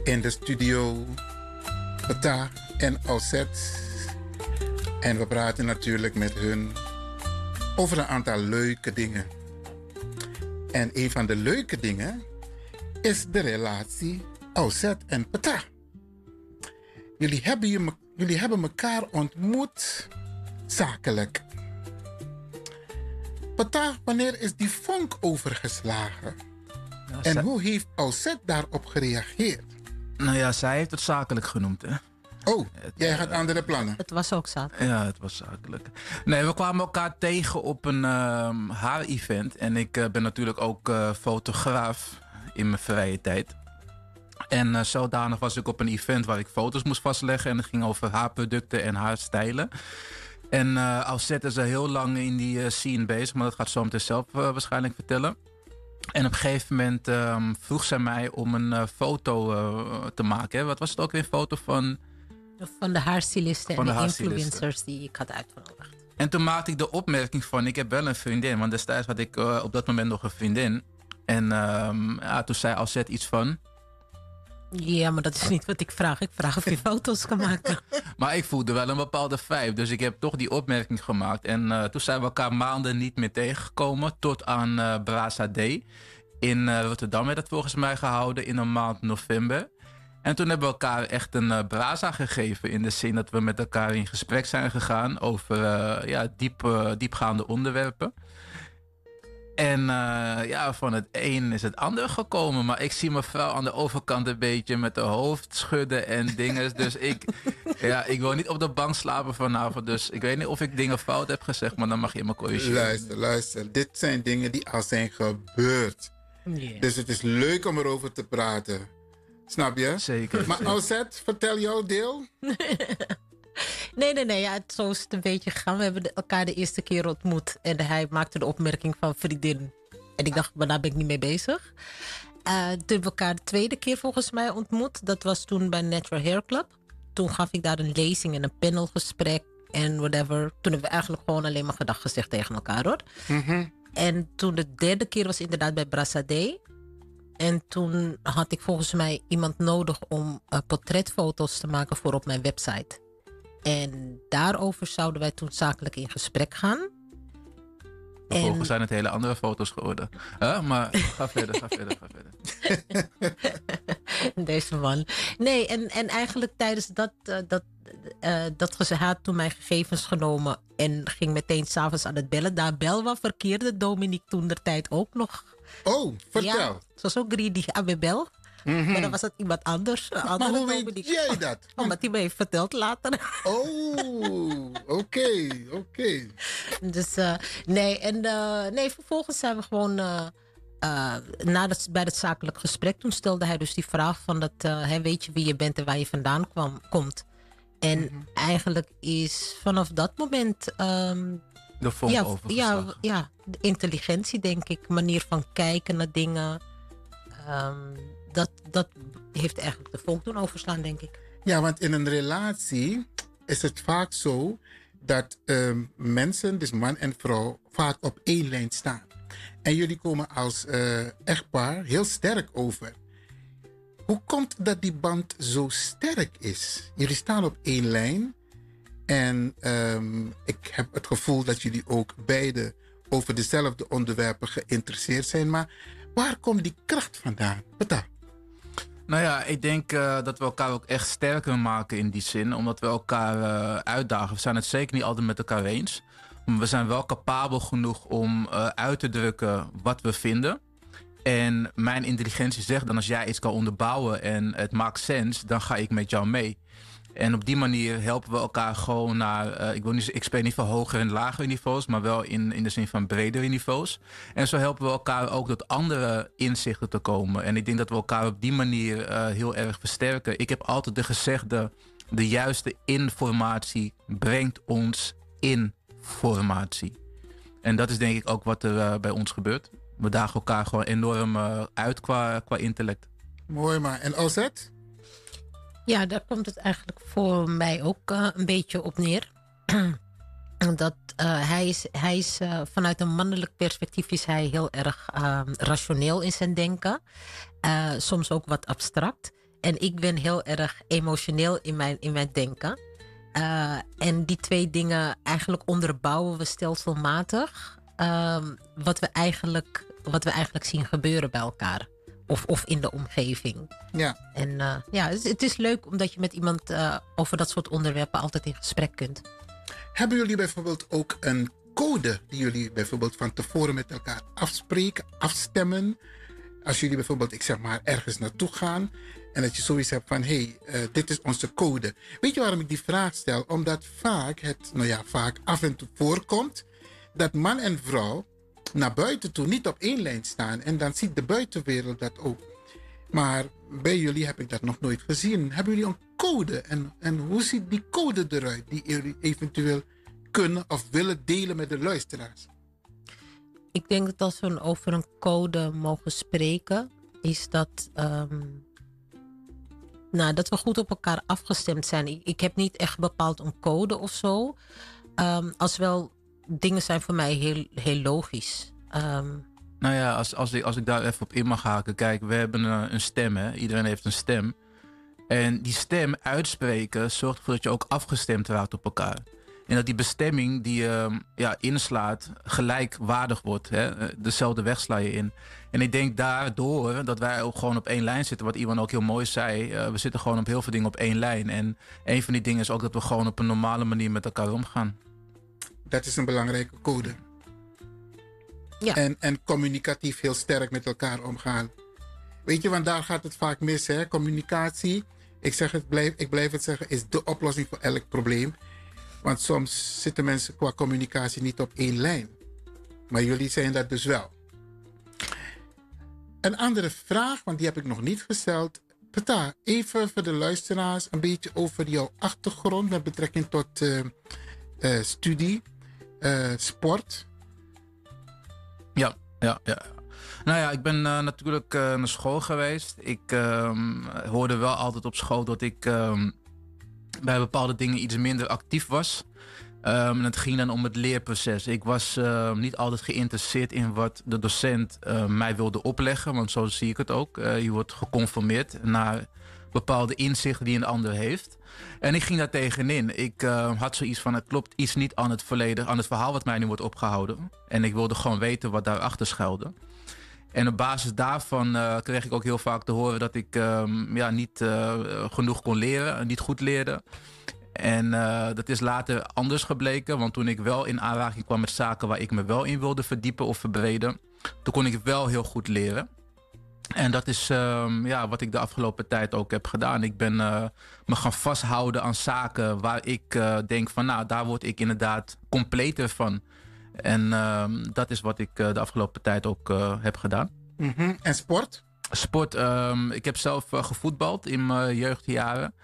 in de studio Beta en Alzet. En we praten natuurlijk met hun over een aantal leuke dingen. En een van de leuke dingen is de relatie Alzet en Beta. Jullie hebben elkaar ontmoet zakelijk. Beta, wanneer is die vonk overgeslagen? Ja, en hoe heeft Alzet daarop gereageerd? Nou ja, zij heeft het zakelijk genoemd, hè. Oh, jij had andere plannen. Het was ook zakelijk. Ja, het was zakelijk. Nee, we kwamen elkaar tegen op een haar-event. En ik ben natuurlijk ook fotograaf in mijn vrije tijd. En zodanig was ik op een event waar ik foto's moest vastleggen. En het ging over haarproducten en haarstijlen. En Alzet is al heel lang in die scene bezig. Maar dat gaat zo meteen zelf waarschijnlijk vertellen. En op een gegeven moment vroeg zij mij om een foto te maken. Hè. Wat was het ook weer? Een foto van... Van de haarstylisten en de haarstylisten. influencers die ik had uitgenodigd. En toen maakte ik de opmerking van... ik heb wel een vriendin. Want destijds had ik op dat moment nog een vriendin. En toen zei Alzet iets van... Ja, maar dat is niet wat ik vraag. Ik vraag of je foto's kan maken. Maar ik voelde wel een bepaalde vibe. Dus ik heb toch die opmerking gemaakt. En toen zijn we elkaar maanden niet meer tegengekomen. Tot aan Brasa Day. In Rotterdam werd dat volgens mij gehouden in een maand november. En toen hebben we elkaar echt een brasa gegeven. In de zin dat we met elkaar in gesprek zijn gegaan over diepgaande onderwerpen. En van het een is het ander gekomen. Maar ik zie mijn vrouw aan de overkant een beetje met de hoofd schudden en dingen. Dus ik wil niet op de bank slapen vanavond. Dus ik weet niet of ik dingen fout heb gezegd, maar dan mag je me corrigeren. Luister. Dit zijn dingen die al zijn gebeurd. Yeah. Dus het is leuk om erover te praten. Snap je? Zeker. Maar Alzet, vertel jouw deel. Nee. Ja, zo is het een beetje gegaan. We hebben elkaar de eerste keer ontmoet. En hij maakte de opmerking van vriendin. En ik dacht, maar daar ben ik niet mee bezig. Toen hebben we elkaar de tweede keer volgens mij ontmoet. Dat was toen bij Natural Hair Club. Toen gaf ik daar een lezing en een panelgesprek. En whatever. Toen hebben we eigenlijk gewoon alleen maar gedag gezegd tegen elkaar, hoor. Mm-hmm. En toen de derde keer was inderdaad bij Brasa Day. En toen had ik volgens mij iemand nodig om portretfoto's te maken voor op mijn website. En daarover zouden wij toen zakelijk in gesprek gaan. Vervolgens zijn het hele andere foto's geworden. Maar ga verder. Deze man. Nee, en eigenlijk tijdens ze had toen mijn gegevens genomen en ging meteen s'avonds aan het bellen. Daar belwa verkeerde Dominique toen de tijd ook nog. Oh, vertel. Ja, het was ook greedy aan mijn bel. Mm-hmm. Maar dan was het iemand anders. Maar hoe weet jij dat? Omdat hij me heeft verteld later. Oh, oké. Dus vervolgens zijn we gewoon... bij het zakelijk gesprek, toen stelde hij dus die vraag van dat... weet je wie je bent en waar je vandaan komt. En eigenlijk is vanaf dat moment... de vonk overgeslagen. Ja, de intelligentie, denk ik. Manier van kijken naar dingen. Dat heeft eigenlijk de vonk doen overslaan, denk ik. Ja, want in een relatie is het vaak zo dat mensen, dus man en vrouw, vaak op één lijn staan. En jullie komen als echtpaar heel sterk over. Hoe komt dat die band zo sterk is? Jullie staan op één lijn. En ik heb het gevoel dat jullie ook beide over dezelfde onderwerpen geïnteresseerd zijn. Maar waar komt die kracht vandaan? Beta. Nou ja, ik denk dat we elkaar ook echt sterker maken in die zin. Omdat we elkaar uitdagen. We zijn het zeker niet altijd met elkaar eens. Maar we zijn wel capabel genoeg om uit te drukken wat we vinden. En mijn intelligentie zegt dan als jij iets kan onderbouwen en het maakt sens, dan ga ik met jou mee. En op die manier helpen we elkaar gewoon naar... ik spreek niet van hogere en lagere niveaus, maar wel in de zin van bredere niveaus. En zo helpen we elkaar ook tot andere inzichten te komen. En ik denk dat we elkaar op die manier heel erg versterken. Ik heb altijd de gezegde, de juiste informatie brengt ons informatie. En dat is denk ik ook wat er bij ons gebeurt. We dagen elkaar gewoon enorm uit qua intellect. Mooi maar. En Alzet? Ja, daar komt het eigenlijk voor mij ook een beetje op neer. Dat hij is vanuit een mannelijk perspectief is hij heel erg rationeel in zijn denken. Soms ook wat abstract. En ik ben heel erg emotioneel in mijn denken. En die twee dingen eigenlijk onderbouwen we stelselmatig. Wat we eigenlijk zien gebeuren bij elkaar. Of in de omgeving. Ja. En het is leuk omdat je met iemand over dat soort onderwerpen altijd in gesprek kunt. Hebben jullie bijvoorbeeld ook een code die jullie bijvoorbeeld van tevoren met elkaar afspreken, afstemmen? Als jullie bijvoorbeeld, ik zeg maar, ergens naartoe gaan en dat je zoiets hebt van, dit is onze code. Weet je waarom ik die vraag stel? Omdat vaak af en toe voorkomt dat man en vrouw naar buiten toe niet op één lijn staan. En dan ziet de buitenwereld dat ook. Maar bij jullie heb ik dat nog nooit gezien. Hebben jullie een code? En hoe ziet die code eruit die jullie eventueel kunnen of willen delen met de luisteraars? Ik denk dat als we over een code mogen spreken, is dat, dat we goed op elkaar afgestemd zijn. Ik heb niet echt bepaald een code of zo. Als wel dingen zijn voor mij heel, heel logisch. Als ik daar even op in mag haken. Kijk, we hebben een stem, hè? Iedereen heeft een stem. En die stem uitspreken zorgt ervoor dat je ook afgestemd raakt op elkaar. En dat die bestemming die je inslaat gelijkwaardig wordt. Hè? Dezelfde weg sla je in. En ik denk daardoor dat wij ook gewoon op één lijn zitten. Wat Iwan ook heel mooi zei. We zitten gewoon op heel veel dingen op één lijn. En een van die dingen is ook dat we gewoon op een normale manier met elkaar omgaan. Dat is een belangrijke code. Ja. En communicatief heel sterk met elkaar omgaan. Weet je, want daar gaat het vaak mis. Hè? Communicatie, ik blijf het zeggen, is de oplossing voor elk probleem. Want soms zitten mensen qua communicatie niet op één lijn. Maar jullie zijn dat dus wel. Een andere vraag, want die heb ik nog niet gesteld. Peta, even voor de luisteraars een beetje over jouw achtergrond met betrekking tot studie, sport. Ja. Nou ja, ik ben natuurlijk naar school geweest. Ik hoorde wel altijd op school dat ik bij bepaalde dingen iets minder actief was. En het ging dan om het leerproces. Ik was niet altijd geïnteresseerd in wat de docent mij wilde opleggen. Want zo zie ik het ook. Je wordt geconformeerd naar bepaalde inzichten die een ander heeft. En ik ging daar tegenin. Ik had zoiets van, het klopt iets niet aan het verhaal wat mij nu wordt opgehouden. En ik wilde gewoon weten wat daarachter schuilde. En op basis daarvan kreeg ik ook heel vaak te horen dat ik niet genoeg kon leren, niet goed leerde. En dat is later anders gebleken, want toen ik wel in aanraking kwam met zaken waar ik me wel in wilde verdiepen of verbreden, toen kon ik wel heel goed leren. En dat is wat ik de afgelopen tijd ook heb gedaan. Ik ben me gaan vasthouden aan zaken waar ik denk van, daar word ik inderdaad completer van. En dat is wat ik de afgelopen tijd ook heb gedaan. Mm-hmm. En sport? Sport, ik heb zelf gevoetbald in mijn jeugdjaren.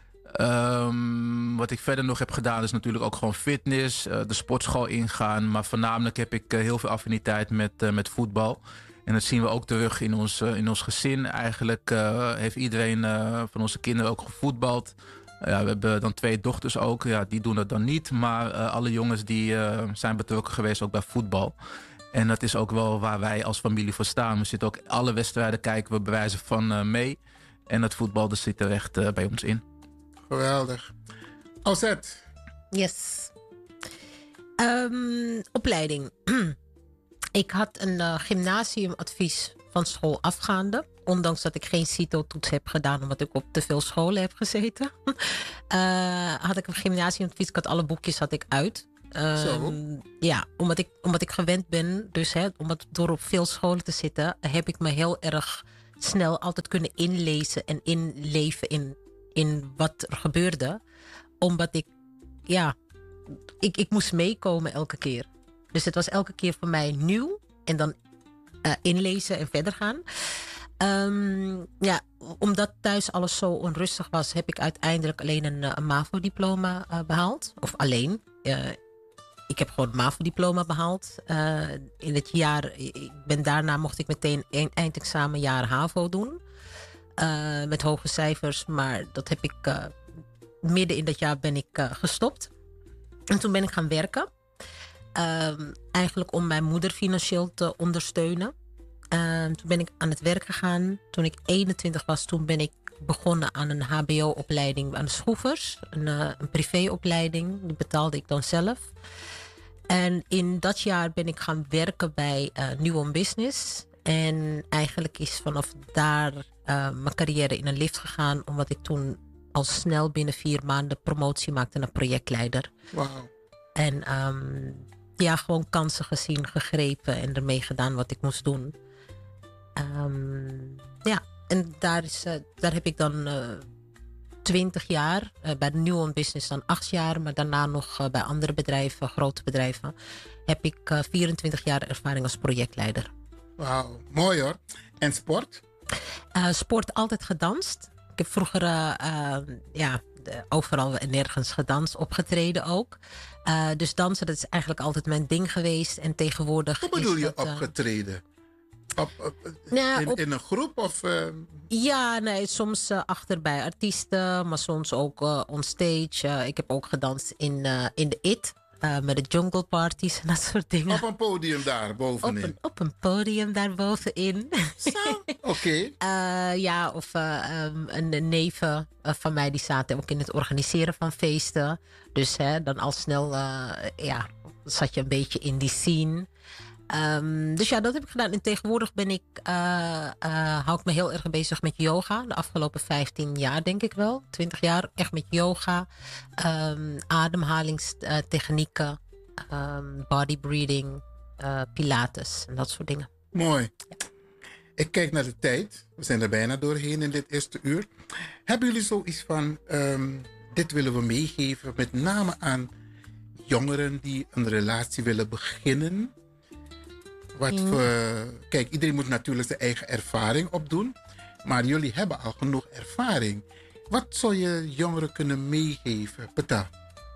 Wat ik verder nog heb gedaan is natuurlijk ook gewoon fitness, de sportschool ingaan. Maar voornamelijk heb ik heel veel affiniteit met voetbal. En dat zien we ook terug in ons gezin. Eigenlijk heeft iedereen van onze kinderen ook gevoetbald. Ja, we hebben dan 2 dochters ook. Ja, die doen dat dan niet. Maar alle jongens die zijn betrokken geweest ook bij voetbal. En dat is ook wel waar wij als familie voor staan. We zitten ook alle wedstrijden kijken we bij wijze van mee. En het voetbal dat zit er echt bij ons in. Geweldig. Ozet. Yes. Opleiding. Ik had een gymnasiumadvies van school afgaande. Ondanks dat ik geen CITO-toets heb gedaan, omdat ik op te veel scholen heb gezeten. Had ik een gymnasiumadvies. Ik had alle boekjes uit. Ja, omdat ik gewend ben. Dus door op veel scholen te zitten, heb ik me heel erg snel altijd kunnen inlezen en inleven in wat er gebeurde. Omdat ik moest meekomen elke keer. Dus het was elke keer voor mij nieuw. En dan inlezen en verder gaan. Omdat thuis alles zo onrustig was, heb ik uiteindelijk alleen een MAVO-diploma behaald. Of alleen. Ik heb gewoon een MAVO-diploma behaald. In het jaar, daarna mocht ik meteen een eindexamenjaar HAVO doen. Met hoge cijfers. Maar dat heb ik midden in dat jaar ben ik gestopt. En toen ben ik gaan werken. Eigenlijk om mijn moeder financieel te ondersteunen. Toen ben ik aan het werk gegaan. Toen ik 21 was, toen ben ik begonnen aan een HBO-opleiding aan de Schroevers. Een privéopleiding. Die betaalde ik dan zelf. En in dat jaar ben ik gaan werken bij New On Business. En eigenlijk is vanaf daar mijn carrière in een lift gegaan. Omdat ik toen al snel binnen 4 maanden promotie maakte naar projectleider. Wauw. En gewoon kansen gezien, gegrepen en ermee gedaan wat ik moest doen. En daar heb ik dan 20 jaar. Bij de New On Business dan 8 jaar. Maar daarna nog bij andere bedrijven, grote bedrijven. Heb ik 24 jaar ervaring als projectleider. Wauw, mooi hoor. En sport? Sport altijd gedanst. Ik heb vroeger overal en nergens gedanst, opgetreden ook. Dus dansen, dat is eigenlijk altijd mijn ding geweest. En tegenwoordig. Hoe bedoel is je dat, opgetreden? In een groep of? Ja, nee, soms achter bij artiesten, maar soms ook onstage. Ik heb ook gedanst in de IT. Met de jungle parties en dat soort dingen. Op een podium daar bovenin? Op een podium daar bovenin. Zo, oké. Of een neven van mij die zaten ook in het organiseren van feesten. Dus dan al snel zat je een beetje in die scene. Dus ja, dat heb ik gedaan. En tegenwoordig hou ik me heel erg bezig met yoga. De afgelopen 15 jaar denk ik wel. 20 jaar echt met yoga. Ademhalingstechnieken. Body breathing. Pilates. En dat soort dingen. Mooi. Ik kijk naar de tijd. We zijn er bijna doorheen in dit eerste uur. Hebben jullie zoiets van... dit willen we meegeven. Met name aan jongeren die een relatie willen beginnen... Kijk, iedereen moet natuurlijk zijn eigen ervaring opdoen. Maar jullie hebben al genoeg ervaring. Wat zou je jongeren kunnen meegeven, Peta?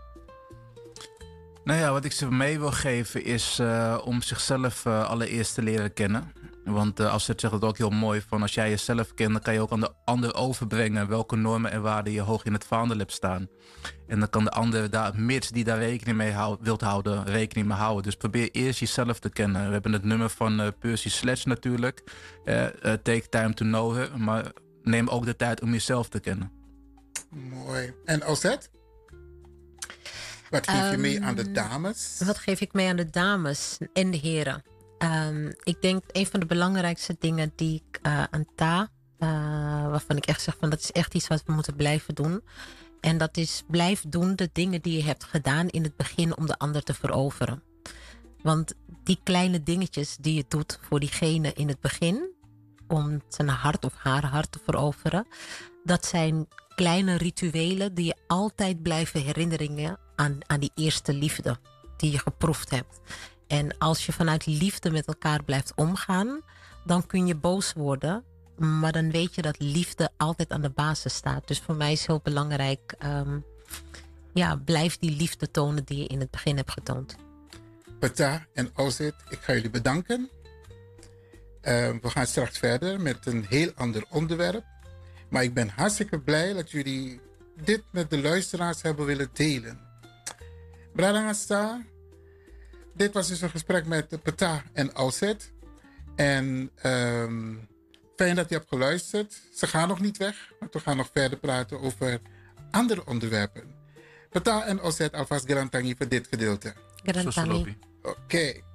Nou ja, wat ik ze mee wil geven is om zichzelf allereerst te leren kennen. Want als ze het zegt het ook heel mooi van als jij jezelf kent, dan kan je ook aan de ander overbrengen welke normen en waarden je hoog in het vaandel hebt staan. En dan kan de ander daar, mits die daar rekening mee wilt houden, rekening mee houden. Dus probeer eerst jezelf te kennen. We hebben het nummer van Percy Sledge natuurlijk. Take time to know her. Maar neem ook de tijd om jezelf te kennen. Mooi. En Alzette? Wat geef je mee aan de dames? Wat geef ik mee aan de dames en de heren? Ik denk een van de belangrijkste dingen die ik aan waarvan ik echt zeg van dat is echt iets wat we moeten blijven doen. En dat is blijf doen de dingen die je hebt gedaan in het begin om de ander te veroveren. Want die kleine dingetjes die je doet voor diegene in het begin, om zijn hart of haar hart te veroveren, dat zijn kleine rituelen die je altijd blijven herinneringen aan die eerste liefde die je geproefd hebt. En als je vanuit liefde met elkaar blijft omgaan, dan kun je boos worden. Maar dan weet je dat liefde altijd aan de basis staat. Dus voor mij is heel belangrijk, blijf die liefde tonen die je in het begin hebt getoond. Peta en Alzette, ik ga jullie bedanken. We gaan straks verder met een heel ander onderwerp. Maar ik ben hartstikke blij dat jullie dit met de luisteraars hebben willen delen. Bradangasta, dit was dus een gesprek met Peta en Alzette. En fijn dat je hebt geluisterd. Ze gaan nog niet weg, want we gaan nog verder praten over andere onderwerpen. Peta en Alzette, alvast garantangi voor dit gedeelte. Garantangi. Oké.